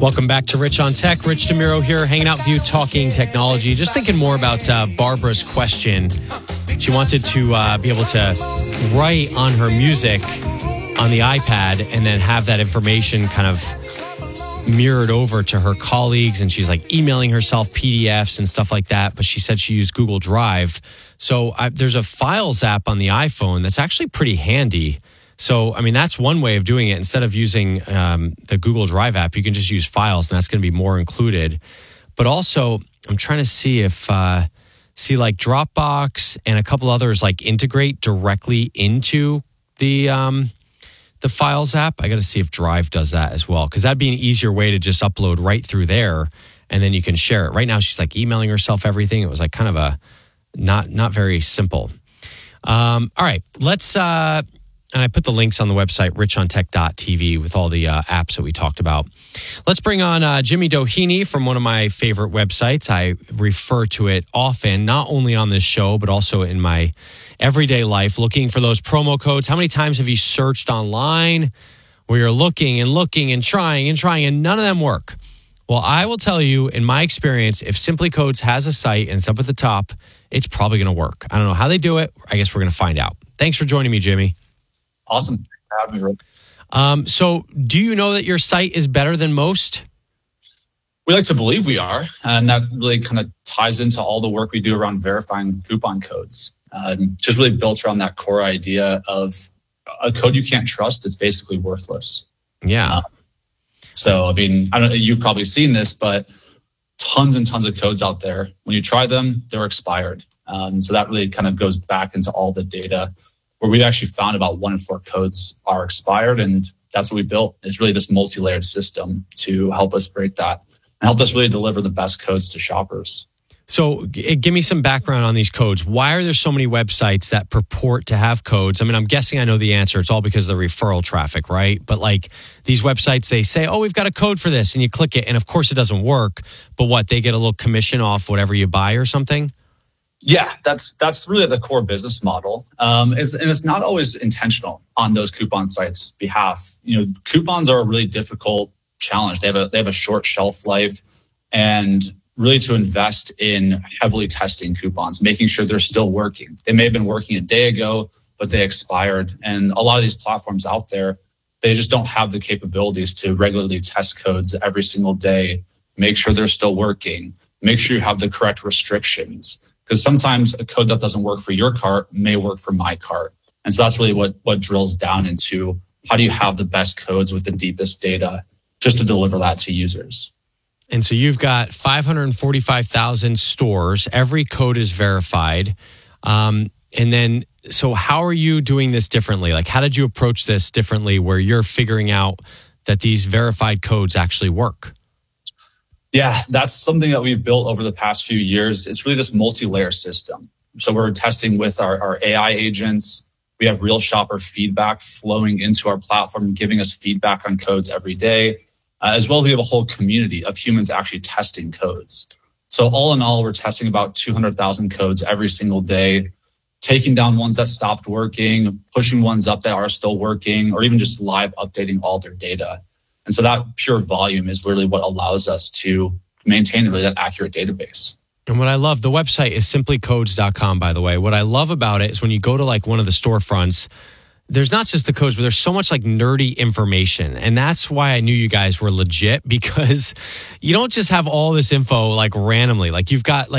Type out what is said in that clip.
Welcome back to Rich on Tech. Rich DeMuro here, hanging out with you, talking technology. Just thinking more about Barbara's question. She wanted to be able to write on her music on the iPad and then have that information kind of mirrored over to her colleagues. And she's like emailing herself PDFs and stuff like that. But she said she used Google Drive. So there's a Files app on the iPhone that's actually pretty handy. So, I mean, that's one way of doing it. Instead of using the Google Drive app, you can just use Files, and that's going to be more included. But also, I'm trying to see if, like Dropbox and a couple others like integrate directly into the Files app. I got to see if Drive does that as well, because that'd be an easier way to just upload right through there, and then you can share it. Right now, she's like emailing herself everything. It was like kind of a not very simple. All right, let's. And I put the links on the website, richontech.tv, with all the apps that we talked about. Let's bring on Jimmy Doheny from one of my favorite websites. I refer to it often, not only on this show, but also in my everyday life, looking for those promo codes. How many times have you searched online where you're looking and trying, and none of them work? Well, I will tell you, in my experience, if Simply Codes has a site and it's up at the top, it's probably going to work. I don't know how they do it. I guess we're going to find out. Thanks for joining me, Jimmy. Awesome. Thanks for having me, Rick. So do you know that your site is better than most? We like to believe we are, and that really kind of ties into all the work we do around verifying coupon codes. Just really built around that core idea of a code you can't trust, it's basically worthless. Yeah. So, I mean, I don't know, you've probably seen this, but tons and tons of codes out there. When you try them, they're expired. So that really kind of goes back into all the data where we actually found about 1 in 4 codes are expired. And that's what we built. It's really this multi-layered system to help us break that and help us really deliver the best codes to shoppers. So give me some background on these codes. Why are there so many websites that purport to have codes? I mean, I'm guessing I know the answer. It's all because of the referral traffic, right? But like these websites, they say, oh, we've got a code for this. And you click it. And of course it doesn't work. But what, they get a little commission off whatever you buy or something? Yeah, that's really the core business model. And it's not always intentional on those coupon sites' behalf. You know, coupons are a really difficult challenge. They have a short shelf life, and really to invest in heavily testing coupons, making sure they're still working. They may have been working a day ago, but they expired. And a lot of these platforms out there, they just don't have the capabilities to regularly test codes every single day, make sure they're still working, make sure you have the correct restrictions. Because sometimes a code that doesn't work for your cart may work for my cart. And so that's really what drills down into how do you have the best codes with the deepest data just to deliver that to users. And so you've got 545,000 stores. Every code is verified. And then, so how are you doing this differently? Like, how did you approach this differently where you're figuring out that these verified codes actually work? Yeah, that's something that we've built over the past few years. It's really this multi-layer system. So we're testing with our AI agents. We have real shopper feedback flowing into our platform, giving us feedback on codes every day. As well as we have a whole community of humans actually testing codes. So all in all, we're testing about 200,000 codes every single day, taking down ones that stopped working, pushing ones up that are still working, or even just live updating all their data. And so that pure volume is really what allows us to maintain really that accurate database. And what I love, the website is simplycodes.com, by the way. What I love about it is when you go to like one of the storefronts, there's not just the codes, but there's so much like nerdy information. And that's why I knew you guys were legit, because you don't just have all this info like randomly. Like you've got like